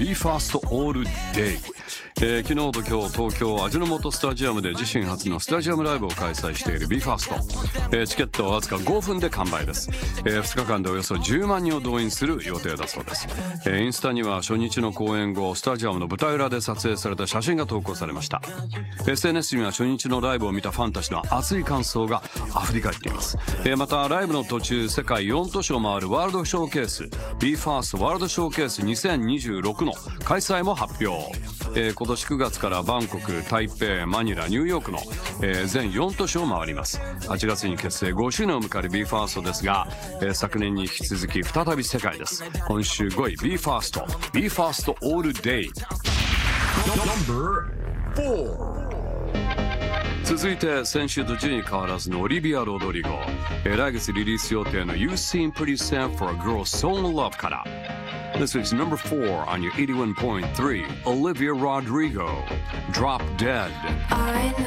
BE:FIRST All Day、昨日と今日東京味の素スタジアムで自身初のスタジアムライブを開催している BE:FIRST、チケットはわずか5分で完売です。2日間でおよそ10万人を動員する予定だそうです。インスタには初日の公演後スタジアムの舞台裏で撮影された写真が投稿されました。 SNS には初日のライブを見たファンたちの熱い感想が溢れ返っています。またライブの途中世界4都市を回るワールドショーケース BE:FIRST ワールドショーケース2026の開催も発表。今年9月からバンコク、台北、マニラ、ニューヨークの、全4都市を回ります。8月に結成5周年を迎える BE:FIRST ですが、昨年に引き続き再び世界です。今週5位 BE:FIRST All Day。 続いて先週と順位変わらずのオリビア・ロドリゴ、来月リリース予定の You Seem Pretty Sad for a Girl So in Love から。 This is number 4 on your 81.3 Olivia Rodrigo, Drop Dead.